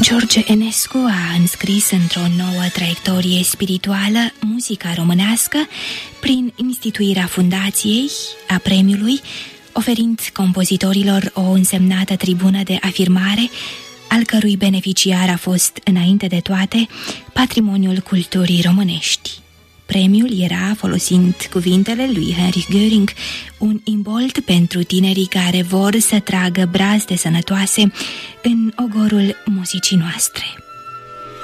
George Enescu a înscris într-o nouă traiectorie spirituală muzica românească prin instituirea fundației, a premiului, oferind compozitorilor o însemnată tribună de afirmare, al cărui beneficiar a fost, înainte de toate, patrimoniul culturii românești. Premiul era, folosind cuvintele lui Heinrich Göring, un imbold pentru tinerii care vor să tragă brazde sănătoase în ogorul muzicii noastre.